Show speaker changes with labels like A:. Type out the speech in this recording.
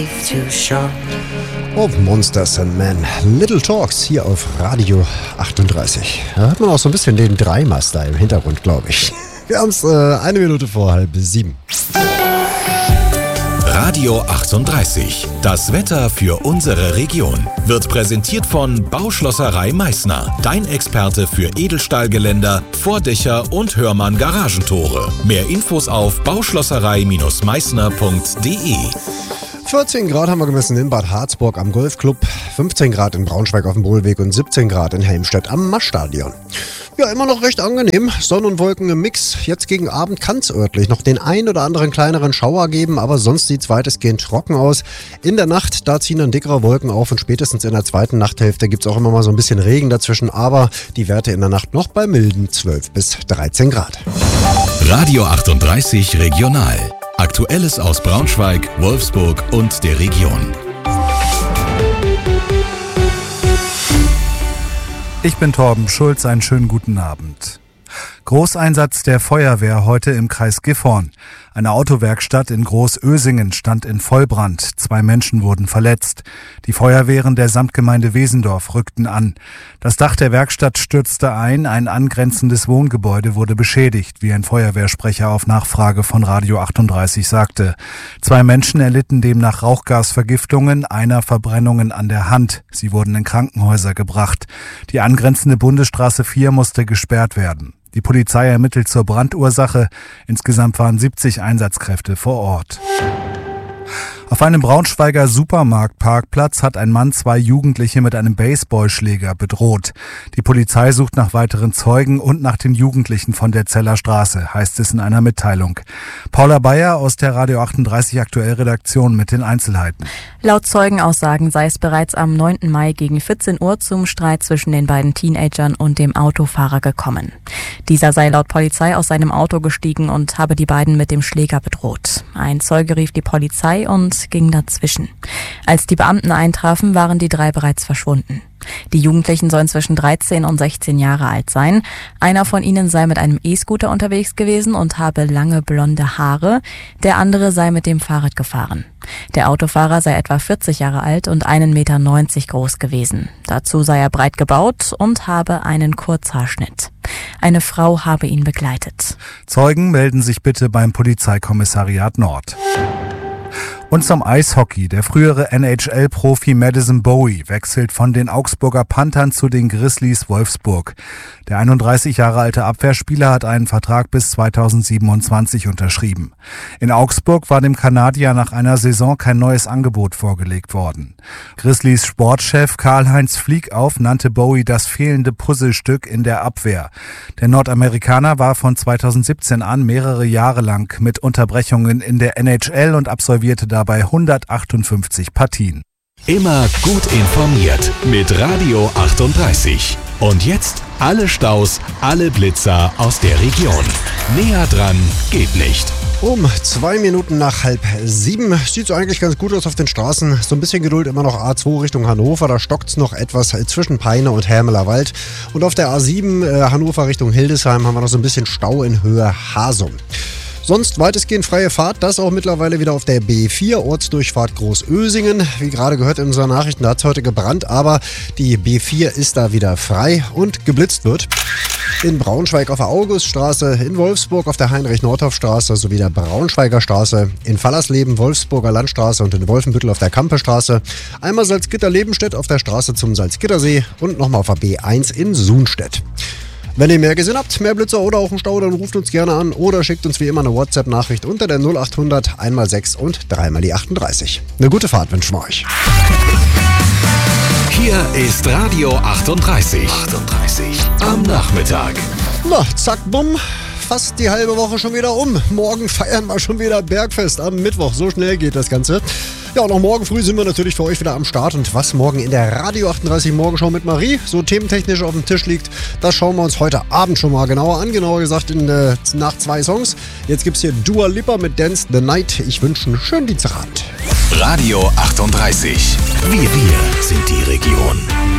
A: Of Monsters and Men, Little Talks hier auf Radio 38. Da hört man auch so ein bisschen den Dreimaster im Hintergrund, glaube ich. Wir haben es 1 Minute vor 6:30.
B: Radio 38, das Wetter für unsere Region, wird präsentiert von Bauschlosserei Meißner, dein Experte für Edelstahlgeländer, Vordächer und Hörmann Garagentore. Mehr Infos auf bauschlosserei-meißner.de.
A: 14 Grad haben wir gemessen in Bad Harzburg am Golfclub, 15 Grad in Braunschweig auf dem Bohlweg und 17 Grad in Helmstedt am Maschstadion. Ja, immer noch recht angenehm. Sonne und Wolken im Mix. Jetzt gegen Abend kann es örtlich noch den ein oder anderen kleineren Schauer geben, aber sonst sieht es weitestgehend trocken aus. In der Nacht, da ziehen dann dickere Wolken auf und spätestens in der zweiten Nachthälfte gibt es auch immer mal so ein bisschen Regen dazwischen, aber die Werte in der Nacht noch bei milden 12 bis 13 Grad.
B: Radio 38 Regional. Aktuelles aus Braunschweig, Wolfsburg und der Region.
C: Ich bin Torben Schulz, einen schönen guten Abend. Großeinsatz der Feuerwehr heute im Kreis Gifhorn. Eine Autowerkstatt in Großösingen stand in Vollbrand. 2 Menschen wurden verletzt. Die Feuerwehren der Samtgemeinde Wesendorf rückten an. Das Dach der Werkstatt stürzte ein angrenzendes Wohngebäude wurde beschädigt, wie ein Feuerwehrsprecher auf Nachfrage von Radio 38 sagte. 2 Menschen erlitten demnach Rauchgasvergiftungen, einer Verbrennungen an der Hand. Sie wurden in Krankenhäuser gebracht. Die angrenzende Bundesstraße 4 musste gesperrt werden. Die Polizei ermittelt zur Brandursache. Insgesamt waren 70 Einsatzkräfte vor Ort. Auf einem Braunschweiger Supermarktparkplatz hat ein Mann 2 Jugendliche mit einem Baseballschläger bedroht. Die Polizei sucht nach weiteren Zeugen und nach den Jugendlichen von der Zeller Straße, heißt es in einer Mitteilung. Paula Bayer aus der Radio 38 Aktuell-Redaktion mit den Einzelheiten.
D: Laut Zeugenaussagen sei es bereits am 9. Mai gegen 14 Uhr zum Streit zwischen den beiden Teenagern und dem Autofahrer gekommen. Dieser sei laut Polizei aus seinem Auto gestiegen und habe die beiden mit dem Schläger bedroht. Ein Zeuge rief die Polizei und ging dazwischen. Als die Beamten eintrafen, waren die 3 bereits verschwunden. Die Jugendlichen sollen zwischen 13 und 16 Jahre alt sein. Einer von ihnen sei mit einem E-Scooter unterwegs gewesen und habe lange blonde Haare. Der andere sei mit dem Fahrrad gefahren. Der Autofahrer sei etwa 40 Jahre alt und 1,90 Meter groß gewesen. Dazu sei er breit gebaut und habe einen Kurzhaarschnitt. Eine Frau habe ihn begleitet.
C: Zeugen melden sich bitte beim Polizeikommissariat Nord. Und zum Eishockey. Der frühere NHL-Profi Madison Bowie wechselt von den Augsburger Panthern zu den Grizzlies Wolfsburg. Der 31 Jahre alte Abwehrspieler hat einen Vertrag bis 2027 unterschrieben. In Augsburg war dem Kanadier nach einer Saison kein neues Angebot vorgelegt worden. Grizzlies Sportchef Karl-Heinz Fliegauf nannte Bowie das fehlende Puzzlestück in der Abwehr. Der Nordamerikaner war von 2017 an mehrere Jahre lang mit Unterbrechungen in der NHL und absolvierte dabei 158 Partien.
B: Immer gut informiert mit Radio 38. Und jetzt alle Staus, alle Blitzer aus der Region. Näher dran geht nicht.
A: Um 2 Minuten nach 6:30 sieht es eigentlich ganz gut aus auf den Straßen. So ein bisschen Geduld immer noch A2 Richtung Hannover. Da stockt es noch etwas zwischen Peine und Hermelerwald. Und auf der A7 Hannover Richtung Hildesheim haben wir noch so ein bisschen Stau in Höhe Hasum. Sonst weitestgehend freie Fahrt, das auch mittlerweile wieder auf der B4, Ortsdurchfahrt Großösingen. Wie gerade gehört in unseren Nachrichten, da hat es heute gebrannt, aber die B4 ist da wieder frei und geblitzt wird. In Braunschweig auf der Auguststraße, in Wolfsburg auf der Heinrich-Nordhoff-Straße sowie der Braunschweiger Straße, in Fallersleben, Wolfsburger Landstraße und in Wolfenbüttel auf der Kampestraße. Einmal Salzgitter-Lebenstedt auf der Straße zum Salzgittersee und nochmal auf der B1 in Sunstedt. Wenn ihr mehr gesehen habt, mehr Blitzer oder auch einen Stau, dann ruft uns gerne an oder schickt uns wie immer eine WhatsApp-Nachricht unter der 0800 1x6 und 3x38. Eine gute Fahrt wünschen wir euch.
B: Hier ist Radio 38. Am Nachmittag.
A: Na, zack, bumm. Fast die halbe Woche schon wieder um. Morgen feiern wir schon wieder Bergfest am Mittwoch. So schnell geht das Ganze. Ja, und auch morgen früh sind wir natürlich für euch wieder am Start. Und was morgen in der Radio 38 Morgenshow mit Marie so thementechnisch auf dem Tisch liegt, das schauen wir uns heute Abend schon mal genauer an. Genauer gesagt nach 2 Songs. Jetzt gibt's hier Dua Lipa mit Dance the Night. Ich wünsche einen schönen Dienstagabend.
B: Radio 38. Wir sind die Region.